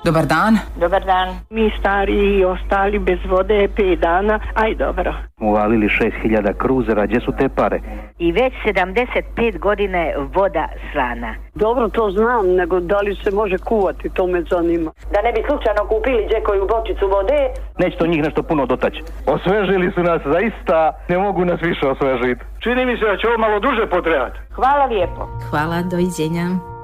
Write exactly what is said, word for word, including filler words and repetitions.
Dobar dan. Dobar dan. Mi stari i ostali bez vode pet dana, aj dobro. Uvalili šest hiljada kruzera, gdje su te pare? I već sedamdeset pet godine voda slana. Dobro, to znam, nego da li se može kuvati, to me zanima. Da ne bi slučajno kupili gdje koju bočicu vode. Neće to njih nešto puno dotaći. Osvežili su nas zaista, ne mogu nas više osvežiti. Čini mi se da će ovo malo duže potrebati. Hvala lijepo. Hvala, doviđenja.